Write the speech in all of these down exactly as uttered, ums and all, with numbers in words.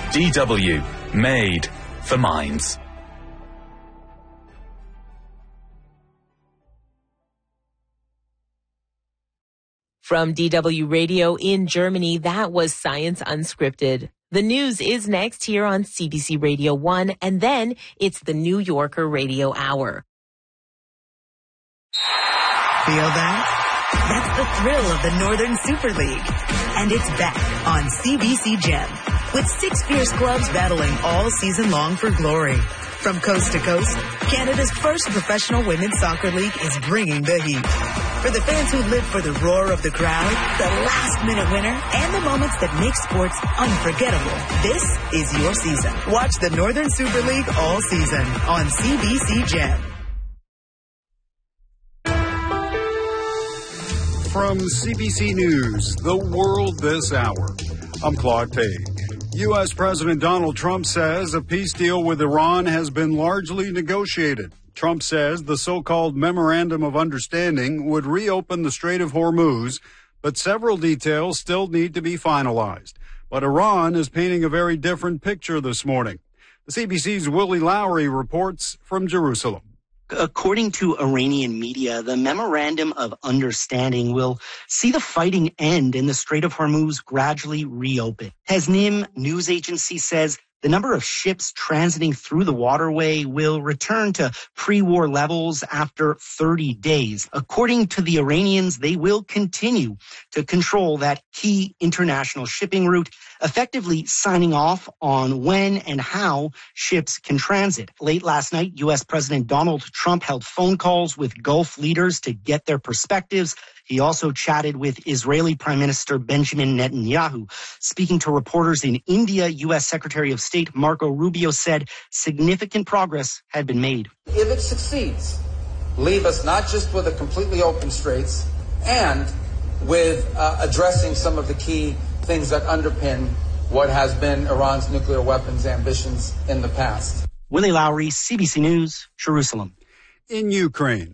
D W, made for minds. From D W Radio in Germany, that was Science Unscripted. The news is next here on C B C Radio one, and then it's the New Yorker Radio Hour. Feel that? That's the thrill of the Northern Super League. And it's back on C B C Gem, with six fierce clubs battling all season long for glory. From coast to coast, Canada's first professional women's soccer league is bringing the heat. For the fans who live for the roar of the crowd, the last-minute winner, and the moments that make sports unforgettable, this is your season. Watch the Northern Super League all season on C B C Gem. From C B C News, The World This Hour, I'm Claude Page. U S. President Donald Trump says a peace deal with Iran has been largely negotiated. Trump says the so-called Memorandum of Understanding would reopen the Strait of Hormuz, but several details still need to be finalized. But Iran is painting a very different picture this morning. The C B C's Willie Lowry reports from Jerusalem. According to Iranian media, the Memorandum of Understanding will see the fighting end and the Strait of Hormuz gradually reopen. Tasnim news agency says the number of ships transiting through the waterway will return to pre-war levels after thirty days. According to the Iranians, they will continue to control that key international shipping route, effectively signing off on when and how ships can transit. Late last night, U S. President Donald Trump held phone calls with Gulf leaders to get their perspectives. He also chatted with Israeli Prime Minister Benjamin Netanyahu. Speaking to reporters in India, U S. Secretary of State Marco Rubio said significant progress had been made. If it succeeds, leave us not just with a completely open straits and with uh, addressing some of the key things that underpin what has been Iran's nuclear weapons ambitions in the past. Willie Lowry, C B C News, Jerusalem. In Ukraine,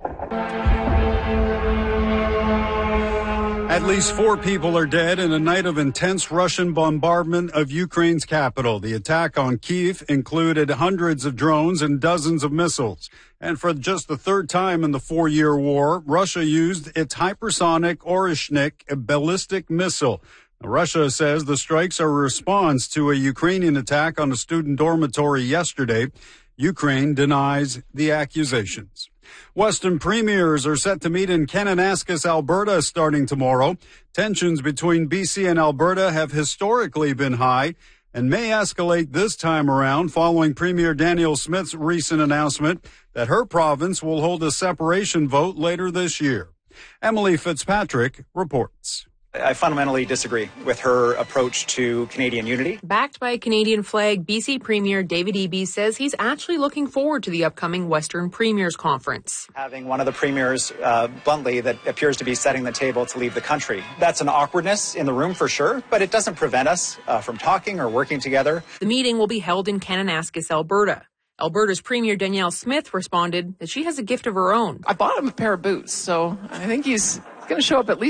at least four people are dead in a night of intense Russian bombardment of Ukraine's capital. The attack on Kyiv included hundreds of drones and dozens of missiles. And for just the third time in the four-year war, Russia used its hypersonic Orishnik, a ballistic missile. Russia says the strikes are a response to a Ukrainian attack on a student dormitory yesterday. Ukraine denies the accusations. Western premiers are set to meet in Kananaskis, Alberta, starting tomorrow. Tensions between B C and Alberta have historically been high and may escalate this time around following Premier Danielle Smith's recent announcement that her province will hold a separation vote later this year. Emily Fitzpatrick reports. I fundamentally disagree with her approach to Canadian unity. Backed by a Canadian flag, B C Premier David Eby says he's actually looking forward to the upcoming Western Premiers Conference. Having one of the premiers, uh, bluntly, that appears to be setting the table to leave the country. That's an awkwardness in the room for sure, but it doesn't prevent us uh, from talking or working together. The meeting will be held in Kananaskis, Alberta. Alberta's Premier Danielle Smith responded that she has a gift of her own. I bought him a pair of boots, so I think he's going to show up at least